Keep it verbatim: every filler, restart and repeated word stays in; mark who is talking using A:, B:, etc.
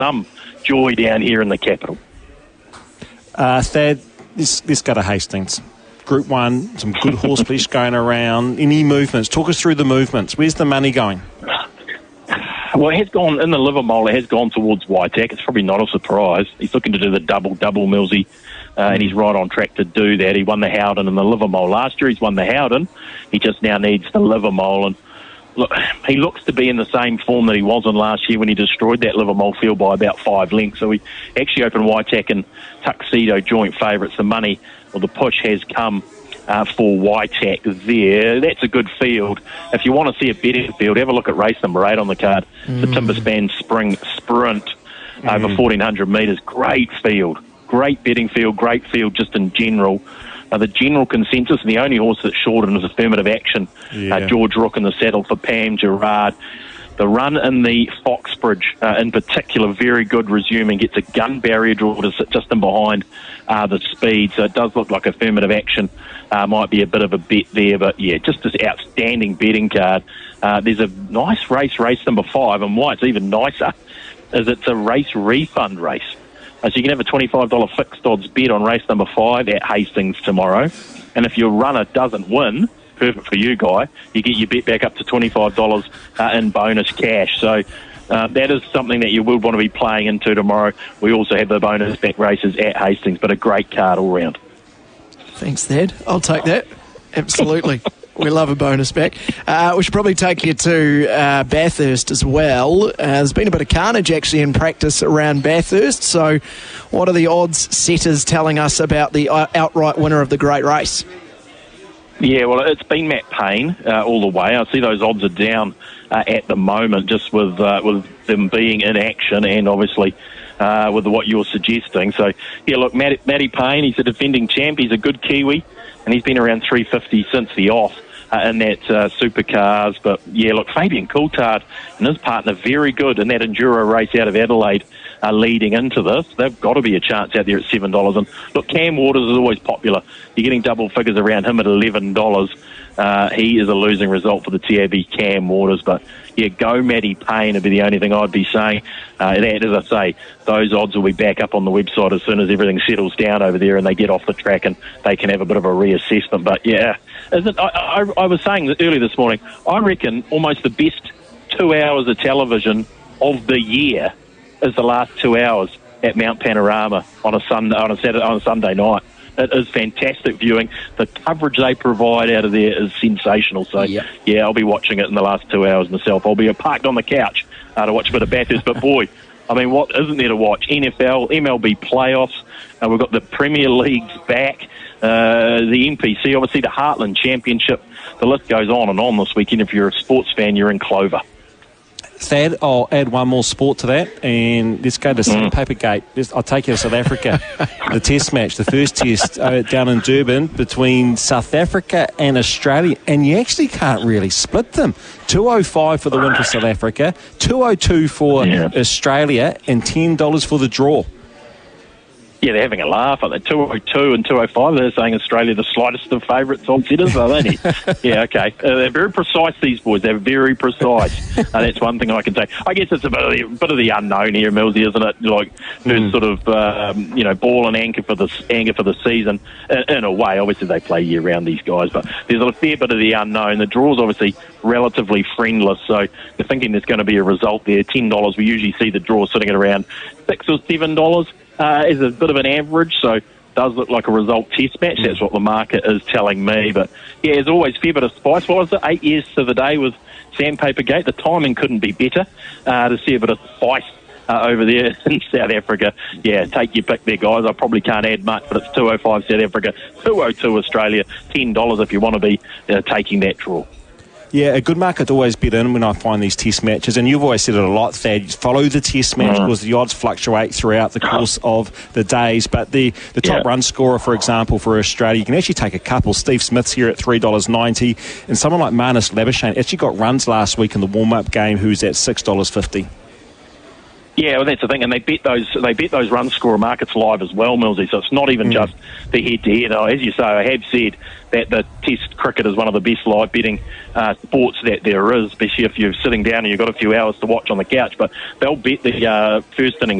A: some joy down here in the capital.
B: Uh, Thad, let's, let's go to Hastings. Group one, some good horse flesh going around. Any movements? Talk us through the movements. Where's the money going?
A: Well, it has gone, in the Livermore, it has gone towards Waitak. It's probably not a surprise. He's looking to do the double, double Millsy, uh, and he's right on track to do that. He won the Howden and the Livermore last year. He's won the Howden. He just now needs the Livermore, and look, he looks to be in the same form that he was in last year when he destroyed that Livermore field by about five lengths. So he actually opened Waitak and Tuxedo joint favourites. The money, or the push, has come uh, for Waitak there. That's a good field. If you want to see a betting field, have a look at race number eight on the card. Mm. The Timberspan Spring Sprint mm. over fourteen hundred metres. Great field. Great betting field. Great field just in general. Uh, the general consensus, and the only horse that's short in is Affirmative Action. Yeah. Uh, George Rook in the saddle for Pam Gerard. The run in the Foxbridge, uh, in particular, very good resuming. Gets a gun barrier draw to sit just in behind uh, the speed. So it does look like Affirmative Action uh, might be a bit of a bet there. But, yeah, just this outstanding betting card. Uh, there's a nice race, race number five. And why it's even nicer is it's a race refund race. Uh, so you can have a twenty-five dollars fixed odds bet on race number five at Hastings tomorrow. And if your runner doesn't win, perfect for you, Guy, you get your bet back up to twenty-five dollars uh, in bonus cash. So uh, that is something that you would want to be playing into tomorrow. We also have the bonus back races at Hastings, but a great card all round.
C: Thanks, Thad. I'll take that. Absolutely. We love a bonus back. Uh, we should probably take you to uh, Bathurst as well. Uh, there's been a bit of carnage actually in practice around Bathurst. So what are the odds setters telling us about the outright winner of the great race?
A: Yeah, well, it's been Matt Payne uh, all the way. I see those odds are down uh, at the moment just with uh, with them being in action and obviously uh, with what you're suggesting. So, yeah, look, Matt, Matty Payne, he's a defending champ. He's a good Kiwi, and he's been around three fifty since the off uh, in that uh, supercars. But, yeah, look, Fabian Coulthard and his partner, very good in that Enduro race out of Adelaide. Uh, leading into this, they've got to be a chance out there at seven dollars. And look, Cam Waters is always popular. You're getting double figures around him at eleven dollars. Uh, he is a losing result for the T A B Cam Waters. But, yeah, go Matty Payne would be the only thing I'd be saying. Uh, that, as I say, those odds will be back up on the website as soon as everything settles down over there and they get off the track and they can have a bit of a reassessment. But, yeah, isn't, I, I, I was saying earlier this morning, I reckon almost the best two hours of television of the year is the last two hours at Mount Panorama on a Sunday on a Saturday on a Sunday night. It is fantastic viewing. The coverage they provide out of there is sensational. So yep. yeah, I'll be watching it in the last two hours myself. I'll be parked on the couch uh, to watch a bit of Bathurst. But boy, I mean, what isn't there to watch? N F L, M L B playoffs. Uh, we've got the Premier Leagues back. Uh, the N P C, obviously the Heartland Championship. The list goes on and on this weekend. If you're a sports fan, you're in clover.
B: Thad, I'll add one more sport to that, and let's go to Sandpaper Gate. Let's, I'll take you to South Africa. The test match, the first test uh, down in Durban between South Africa and Australia, and you actually can't really split them. two oh five for the win for South Africa, two oh two for yeah. Australia, and ten dollars for the draw.
A: Yeah, they're having a laugh. Aren't they? two oh two and two oh five. They're saying Australia the slightest of favourites on setters, are they? Yeah, okay. Uh, they're very precise, these boys. They're very precise. uh, that's one thing I can say. I guess it's a bit of the, bit of the unknown here, Millsy, isn't it? Like, who's mm. sort of, um, you know, ball and anchor for the anchor for the season. In, in a way, obviously they play year round, these guys, but there's a fair bit of the unknown. The draw's obviously relatively friendless, so you're thinking there's going to be a result there. ten dollars. We usually see the draw sitting at around six or seven dollars. Uh, is a bit of an average, so it does look like a result test match. That's what the market is telling me. But, yeah, there's always a fair bit of spice. What was it? Eight years to the day with Sandpaper Gate. The timing couldn't be better uh, to see a bit of spice uh, over there in South Africa. Yeah, take your pick there, guys. I probably can't add much, but it's two oh five South Africa, two oh two Australia, ten dollars if you want to be uh, taking that draw.
B: Yeah, a good market to always bet in when I find these test matches, and you've always said it a lot, Thad. Follow the test match mm. because the odds fluctuate throughout the course of the days. But the, the top yeah. run scorer, for example, for Australia, you can actually take a couple. Steve Smith's here at three dollars ninety, and someone like Marnus Labuschagne actually got runs last week in the warm-up game, who's at six dollars fifty.
A: Yeah, well, that's the thing, and they bet those they bet those run scorer markets live as well, Millsy. So it's not even mm. just the head-to-head. Oh, as you say, I have said that the Test cricket is one of the best live betting uh, sports that there is, especially if you're sitting down and you've got a few hours to watch on the couch. But they'll bet the uh, first innings